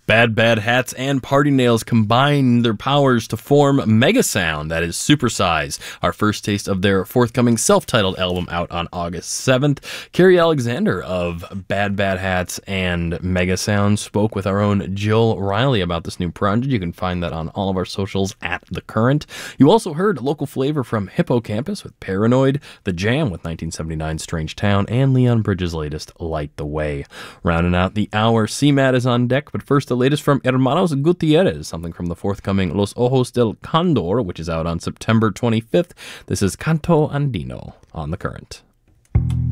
Bad Bad Hats and Party Nails combine their powers to form Mega Sound, that is Supersize, our first taste of their forthcoming self-titled album out on August 7th. Carrie Alexander of Bad Bad Hats and Mega Sound spoke with our own Jill Riley about this new project. You can find that on all of our socials at The Current. You also heard local flavor from Hippocampus with Paranoid, The Jam with 1979's Strange Town, and Leon Bridges' latest Light the Way. Rounding out the hour, CMAT is on deck, but first the latest from Hermanos Gutierrez, something from the forthcoming Los Ojos del Condor, which is out on September 25th. This is Canto Andino on The Current.